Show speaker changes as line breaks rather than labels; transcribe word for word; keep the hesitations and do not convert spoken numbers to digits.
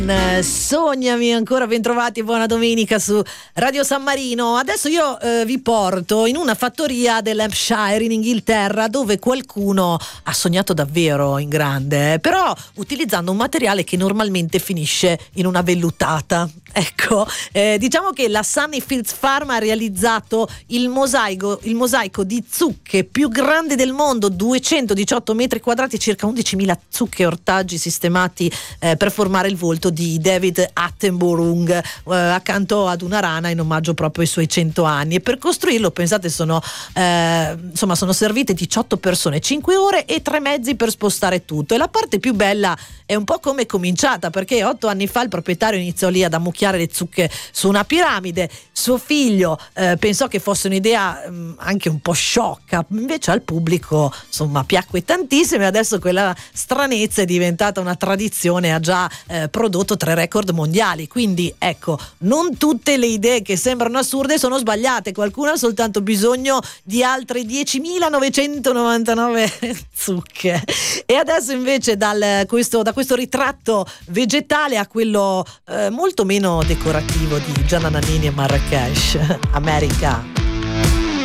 Sognami ancora, ben trovati, buona domenica su Radio San Marino. Adesso io eh, vi porto in una fattoria dell'Hampshire in Inghilterra, dove qualcuno ha sognato davvero in grande, eh, però utilizzando un materiale che normalmente finisce in una vellutata. Ecco, eh, diciamo che la Sunnyfields Farm ha realizzato il mosaico, il mosaico di zucche più grande del mondo, duecentodiciotto metri quadrati, circa undicimila zucche e ortaggi sistemati eh, per formare il volto di David Attenborough eh, accanto ad una rana in omaggio proprio ai suoi cento anni. E per costruirlo, pensate, sono eh, insomma sono servite diciotto persone, cinque ore e tre mezzi per spostare tutto. E la parte più bella è un po' come è cominciata, perché otto anni fa il proprietario iniziò lì ad ammucchiare le zucche su una piramide. Suo figlio eh, pensò che fosse un'idea mh, anche un po' sciocca, invece al pubblico insomma piacque tantissimo, e adesso quella stranezza è diventata una tradizione, ha già eh, prodotto tre record mondiali. Quindi ecco, non tutte le idee che sembrano assurde sono sbagliate, qualcuno ha soltanto bisogno di altre diecimilanovecentonnovantanove zucche. E adesso invece dal, questo, da questo ritratto vegetale a quello eh, molto meno decorativo di Gianna Nannini e Marrakesh, America.